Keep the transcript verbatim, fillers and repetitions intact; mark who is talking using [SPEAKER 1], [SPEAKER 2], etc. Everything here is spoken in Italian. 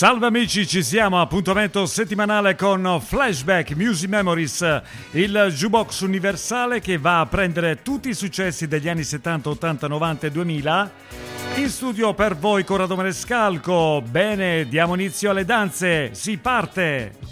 [SPEAKER 1] Salve amici, ci siamo, appuntamento settimanale con Flashback Music Memories, il jukebox universale che va a prendere tutti i successi degli anni settanta, ottanta, novanta e duemila. In studio per voi Corrado Marescalco. Bene, diamo inizio alle danze, si parte!